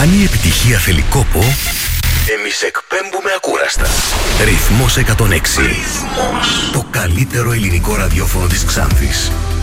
Αν η επιτυχία θέλει κόπο, εμείς εκπέμπουμε ακούραστα. Ρυθμός 106. Ρυθμός. Το καλύτερο ελληνικό ραδιόφωνο της Ξάνθης.